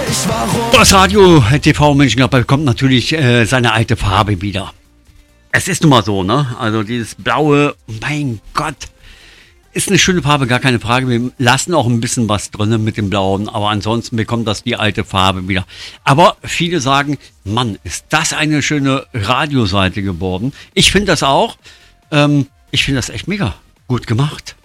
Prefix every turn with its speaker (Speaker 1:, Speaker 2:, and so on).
Speaker 1: Das Radio TV Mönchengladbach bekommt natürlich seine alte Farbe wieder. Es ist nun mal so, ne? Also dieses Blaue, mein Gott, ist eine schöne Farbe, gar keine Frage. Wir lassen auch ein bisschen was drin mit dem Blauen, aber ansonsten bekommt das die alte Farbe wieder. Aber viele sagen, Mann, ist das eine schöne Radioseite geworden. Ich finde das auch. Ich finde das echt mega gut gemacht.